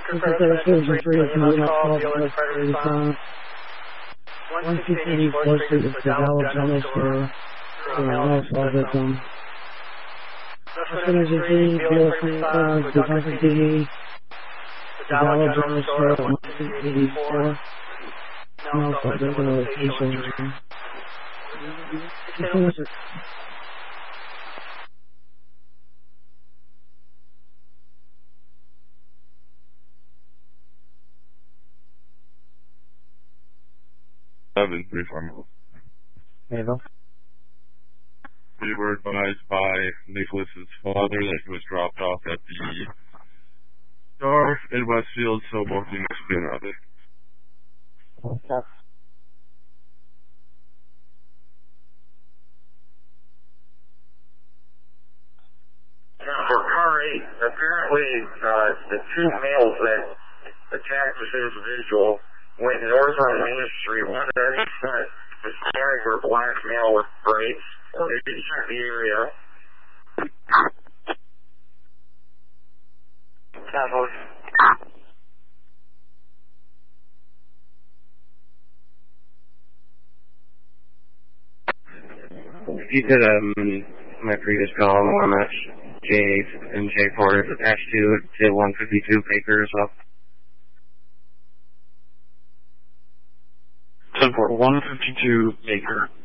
This is the Station 3 of the U.S. West Response. 116 4th Street is the Dollar General Store. Lost all victims. As you see, BLC, Defensive TV, the Dollar General Store, 184. Now, so there's a location. Seven, 3 formal. There you go. We were advised by Nicholas's father that he was dropped off at the store in Westfield, so both units have been routed. Okay. For car 8, apparently the two males that attacked this individual went north on Main Street. One was carrying her black male with brakes. They didn't check the area. You said my previous call on that J8 and J4 is attached to 152 Baker as well. 10-4, 152 Baker.